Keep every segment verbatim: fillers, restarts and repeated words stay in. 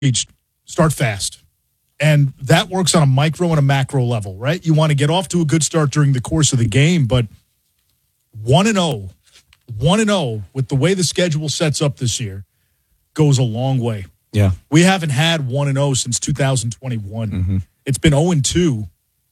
start fast. And that works on a micro and a macro level, right? You want to get off to a good start during the course of the game, but one and oh, one and oh with the way the schedule sets up this year goes a long way. Yeah. We haven't had one and oh since two thousand twenty-one. Mm-hmm. It's been oh and two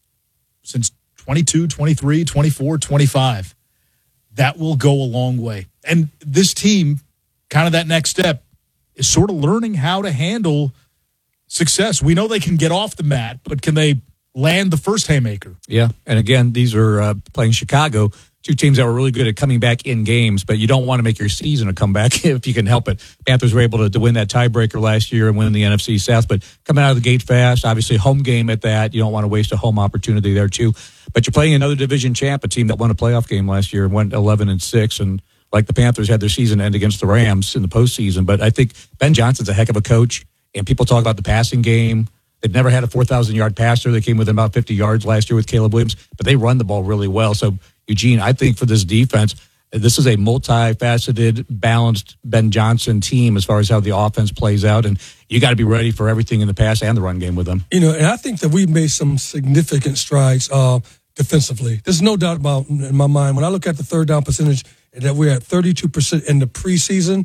since twenty-two, twenty-three, twenty-four, twenty-five. That will go a long way. And this team, kind of that next step, is sort of learning how to handle success. We know they can get off the mat, but can they land the first haymaker? Yeah, and again, these are uh, playing Chicago, two teams that were really good at coming back in games, but you don't want to make your season a comeback if you can help it. Panthers were able to, to win that tiebreaker last year and win the N F C South, but coming out of the gate fast, obviously home game at that. You don't want to waste a home opportunity there too. But you're playing another division champ, a team that won a playoff game last year and went eleven and six, and like the Panthers had their season end against the Rams in the postseason. But I think Ben Johnson's a heck of a coach, and people talk about the passing game. They've never had a four thousand yard passer. They came within about fifty yards last year with Caleb Williams, but they run the ball really well. So, Eugene, I think for this defense, this is a multifaceted, balanced Ben Johnson team as far as how the offense plays out, and you got to be ready for everything in the pass and the run game with them. You know, and I think that we've made some significant strides uh, defensively. There's no doubt about in my mind. When I look at the third down percentage, that we're at thirty-two percent in the preseason,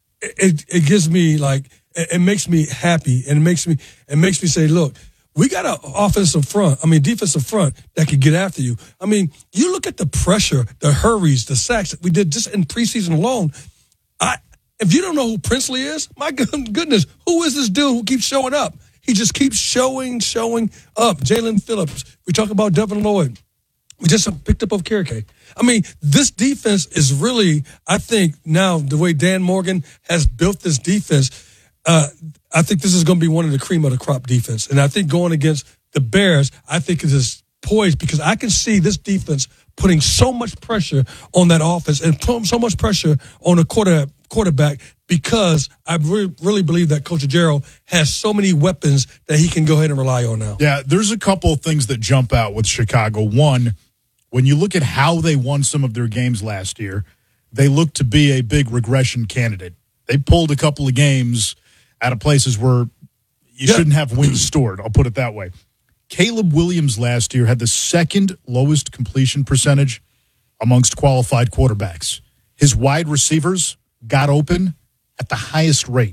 it, it gives me like, it, it makes me happy, and it makes me, it makes me say, look, we got an offensive front, I mean, defensive front that can get after you. I mean, you look at the pressure, the hurries, the sacks that we did just in preseason alone. I, if you don't know who Princely is, my goodness, who is this dude who keeps showing up? He just keeps showing, showing up. Jalen Phillips. We talk about Devin Lloyd. We just picked up Okereke. I mean, this defense is really, I think now the way Dan Morgan has built this defense, uh, I think this is going to be one of the cream of the crop defense. And I think going against the Bears, I think it is poised because I can see this defense putting so much pressure on that offense and putting so much pressure on a quarter, quarterback because I really, really believe that Coach Jarrell has so many weapons that he can go ahead and rely on now. Yeah, there's a couple of things that jump out with Chicago. One, when you look at how they won some of their games last year, they look to be a big regression candidate. They pulled a couple of games out of places where you yeah. shouldn't have wins stored. I'll put it that way. Caleb Williams last year had the second lowest completion percentage amongst qualified quarterbacks. His wide receivers got open at the highest rate.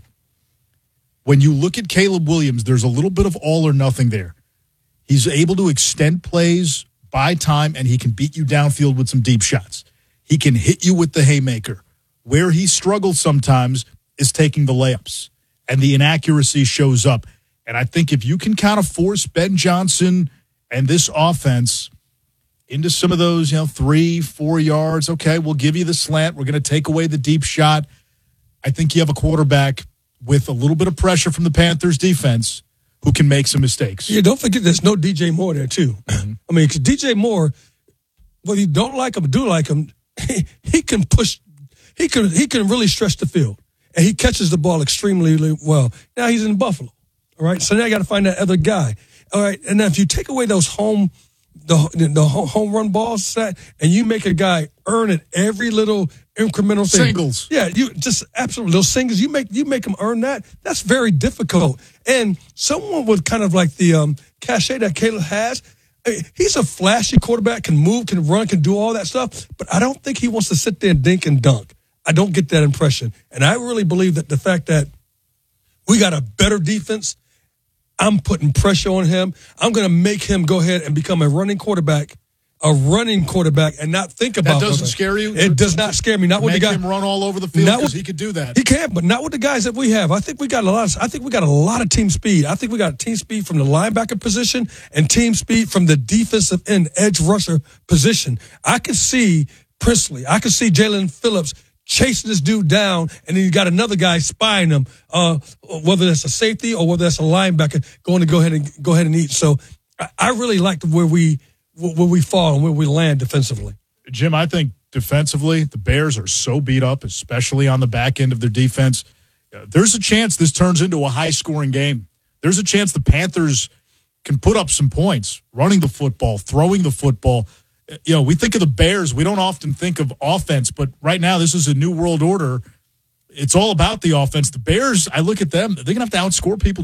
When you look at Caleb Williams, there's a little bit of all or nothing there. He's able to extend plays, buy time, and he can beat you downfield with some deep shots. He can hit you with the haymaker. Where he struggles sometimes is taking the layups, and the inaccuracy shows up. And I think if you can kind of force Ben Johnson and this offense into some of those, you know, three, four yards, okay, we'll give you the slant. We're going to take away the deep shot. I think you have a quarterback with a little bit of pressure from the Panthers defense who can make some mistakes. Yeah, don't forget there's no D J Moore there, too. Mm-hmm. I mean, because D J Moore, whether you don't like him or do like him, he, he can push, he can he can really stretch the field. And he catches the ball extremely well. Now he's in Buffalo, all right? So now you got to find that other guy, all right? And now if you take away those home, the, the home run balls set, and you make a guy earn it every little incremental thing. Singles. Yeah, you just absolutely, those singles, you make you make him earn that. That's very difficult. And someone with kind of like the um, cachet that Caleb has, he's a flashy quarterback, can move, can run, can do all that stuff, but I don't think he wants to sit there and dink and dunk. I don't get that impression. And I really believe that the fact that we got a better defense, I'm putting pressure on him. I'm going to make him go ahead and become a running quarterback, a running quarterback, and not think about that. Doesn't that. scare you? It does not scare me. Not with the guy. Make him run all over the field because he could do that. He can, but not with the guys that we have. I think we got a lot. Of, I think we got a lot of team speed. I think we got team speed from the linebacker position and team speed from the defensive end edge rusher position. I can see Princely. I can see Jalen Phillips chasing this dude down, and then you got another guy spying him, uh, whether that's a safety or whether that's a linebacker going to go ahead and go ahead and eat. So I, I really like where we where we fall and where we land defensively. Jim, I think defensively, the Bears are so beat up, especially on the back end of their defense. Uh, there's a chance this turns into a high-scoring game. There's a chance the Panthers can put up some points, running the football, throwing the football. You know, we think of the Bears. We don't often think of offense, but right now this is a new world order. it's all about the offense. The Bears, I look at them, they're going to have to outscore people